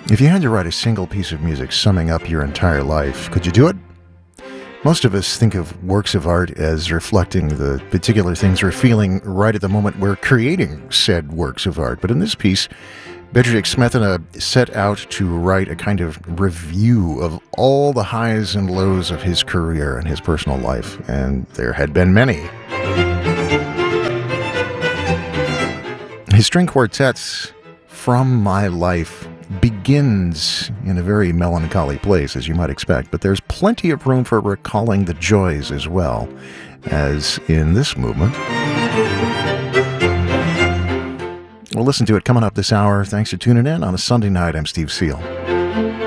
If you had to write a single piece of music summing up your entire life, could you do it? Most of us think of works of art as reflecting the particular things we're feeling right at the moment we're creating said works of art. But in this piece, Bedřich Smetana set out to write a kind of review of all the highs and lows of his career and his personal life, and there had been many. His string quartet's From My Life begins in a very melancholy place, as you might expect, but there's plenty of room for recalling the joys as well, as in this movement. We'll listen to it coming up this hour. Thanks for tuning in on a Sunday night. I'm Steve Seal.